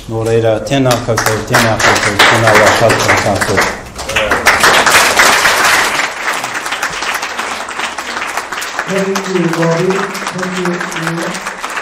Noreira tēnā koutou, tēnā wā koutou tātou. Thank you, Bobby. Thank you, Neil.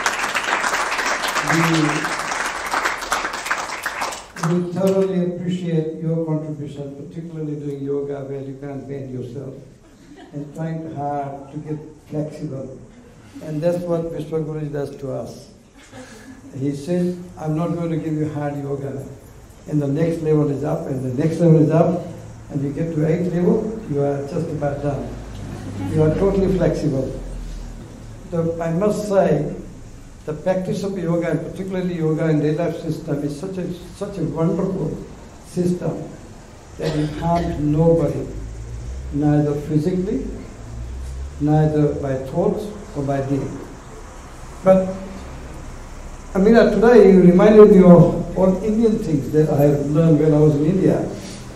We thoroughly appreciate your contribution, particularly doing yoga where you can't bend yourself and trying hard to get flexible. And that's what Vishwaguruji does to us. He says, I'm not going to give you hard yoga. And the next level is up, and the next level is up, and you get to 8th level, you are just about done. You are totally flexible. I must say, the practice of yoga, and particularly yoga in daily life system, is such a wonderful system that it harms nobody, neither physically, neither by thoughts or by deed. But Amina, today you reminded me of all Indian things that I have learned when I was in India.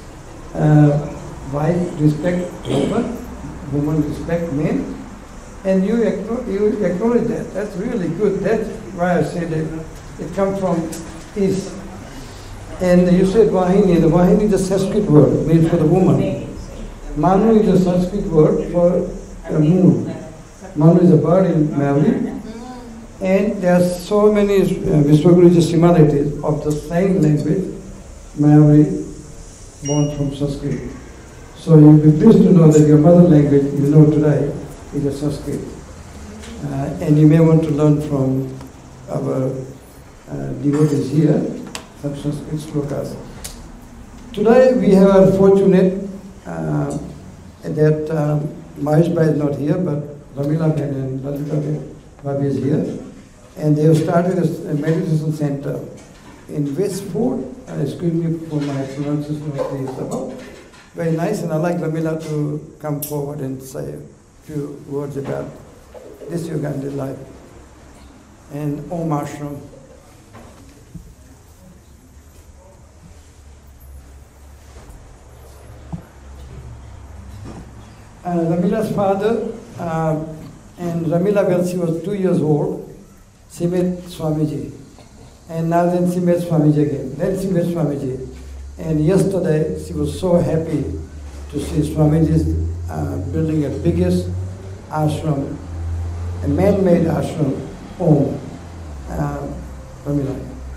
Wife respect woman respect men, and you acknowledge that. That's really good. That's why I said it comes from East. And you said Vahini. The Vahini is a Sanskrit word, means for the woman. Manu is a Sanskrit word for the moon. Manu is a bird in Maori. And there are so many Vishwaguruji similarities of the same language, Maori, born from Sanskrit. So you'll be pleased to know that your mother language, you know today, is a Sanskrit. And you may want to learn from our devotees here, some Sanskrit slokas. Today we are fortunate that Mahesh Bhai is not here, but Ramila Ben and Lalita Bhabi is here. And they have started a meditation center in Westport. Excuse me for my pronunciation of the suburb. Very nice, and I'd like Ramila to come forward and say a few words about this Uganda life and Om Ashram. Ramila's father, and Ramila, when she was 2 years old, she met Swamiji. And now then she met Swamiji again. Then she met Swamiji. And yesterday she was so happy to see Swamiji's building a biggest ashram, a man-made ashram, Om. Ramila.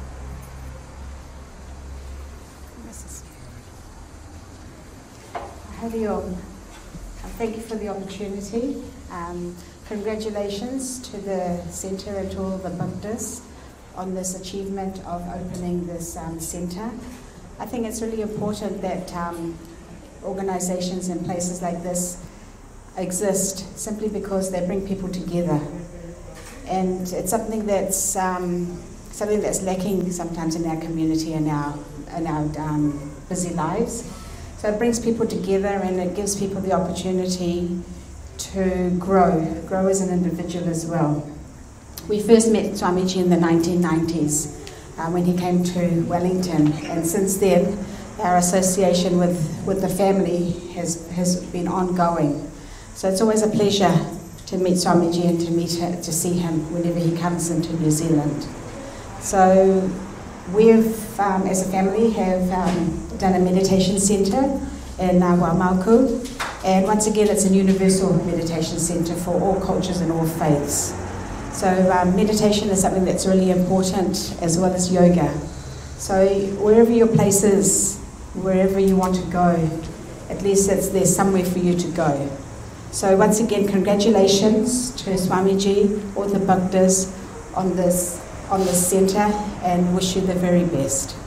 Hari Om. Thank you for the opportunity. Congratulations to the centre and to all the bhaktas on this achievement of opening this centre. I think it's really important that organisations and places like this exist simply because they bring people together. And it's something that's lacking sometimes in our community and our busy lives. So it brings people together and it gives people the opportunity to grow as an individual as well. We first met Swamiji in the 1990s when he came to Wellington, and since then our association with the family has been ongoing. So it's always a pleasure to meet Swamiji and to see him whenever he comes into New Zealand. So we've, as a family, have done a meditation centre in Waimaku, and once again it's a universal meditation centre for all cultures and all faiths. So meditation is something that's really important, as well as yoga. So wherever your place is, wherever you want to go, at least there's somewhere for you to go. So once again, congratulations to Swamiji, all the bhaktas on this centre, and wish you the very best.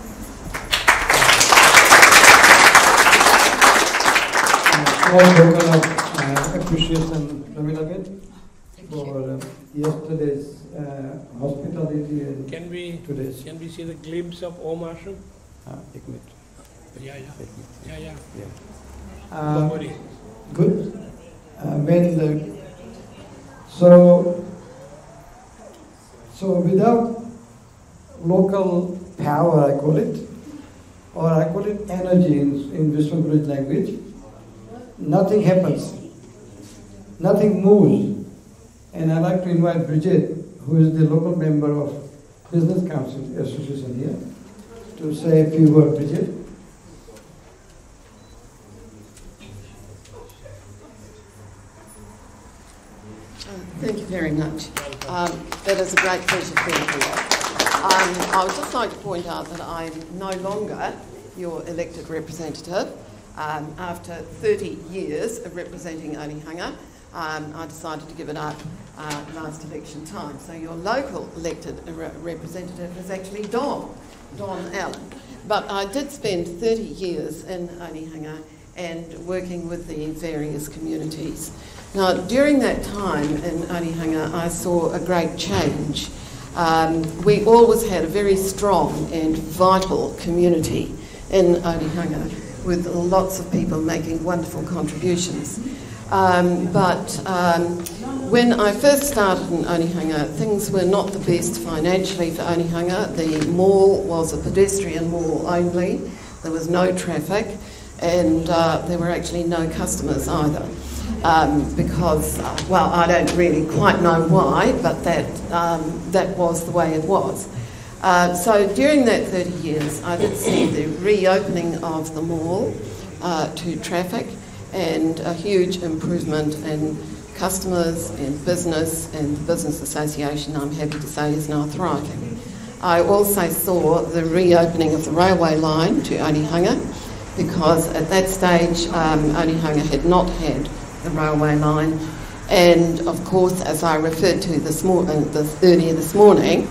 All token of appreciation, Ramila Ben, for yesterday's hospitality and today's. Can we see the glimpse of Om Ashram? Ek minute. Yeah. Good. So without local power, I call it, or I call it energy in Vishwaguru's language, nothing happens, nothing moves. And I'd like to invite Bridget, who is the local member of Business Council Association here to say a few words, Bridget. Thank you very much. It is a great pleasure to be here. I would just like to point out that I'm no longer your elected representative. After 30 years of representing Onehunga, I decided to give it up last election time. So your local elected representative is actually Don Allen. But I did spend 30 years in Onehunga and working with the various communities. Now, during that time in Onehunga, I saw a great change. We always had a very strong and vital community in Onehunga, with lots of people making wonderful contributions. But when I first started in Onehunga, things were not the best financially for Onehunga. The mall was a pedestrian mall only. There was no traffic, and there were actually no customers either. Because, well, I don't really quite know why, but that was the way it was. So during that 30 years, I did see the reopening of the mall to traffic and a huge improvement in customers and business, and the Business Association, I'm happy to say, is now thriving. I also saw the reopening of the railway line to Onehunga, because at that stage Onehunga had not had the railway line, and of course, as I referred to earlier this morning,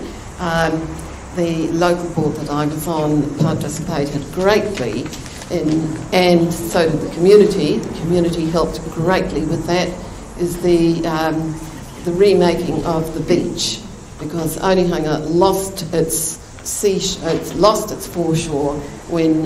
the local board that I was on participated greatly in, and so did the community. The community helped greatly with that, is the remaking of the beach, because Onehunga lost its foreshore when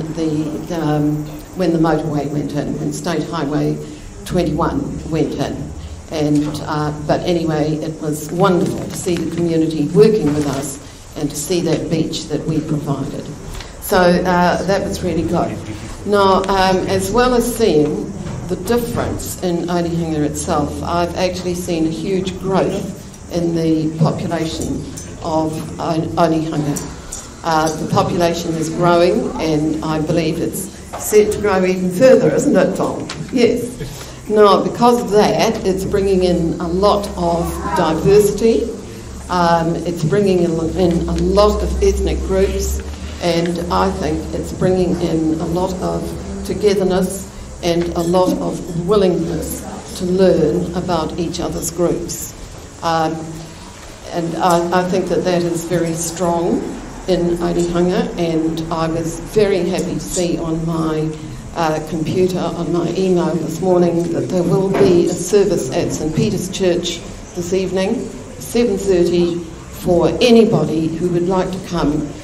the motorway went in, when State Highway 21 went in. And but anyway, it was wonderful to see the community working with us and to see that beach that we provided. So that was really good. Now, as well as seeing the difference in Onehunga itself, I've actually seen a huge growth in the population of Onehunga. The population is growing, and I believe it's set to grow even further, isn't it, Tom? Yes. Now, because of that, it's bringing in a lot of diversity. It's bringing in a lot of ethnic groups, and I think it's bringing in a lot of togetherness and a lot of willingness to learn about each other's groups. And I think that is very strong in Onehunga, and I was very happy to see on my computer, on my email this morning, that there will be a service at St Peter's Church this evening, 7:30, for anybody who would like to come